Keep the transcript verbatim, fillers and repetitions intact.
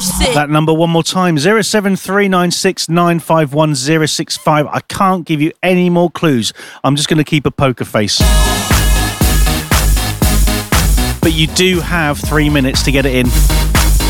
That number one more time, zero seven three nine six nine five one zero six five. I can't give you any more clues. I'm just going to keep a poker face. But you do have three minutes to get it in.